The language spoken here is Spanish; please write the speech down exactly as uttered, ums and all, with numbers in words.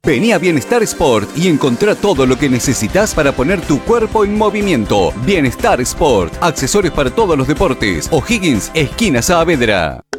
Vení a Bienestar Sport y encontrá todo lo que necesitas para poner tu cuerpo en movimiento. Bienestar Sport, accesorios para todos los deportes. O'Higgins, esquina Saavedra.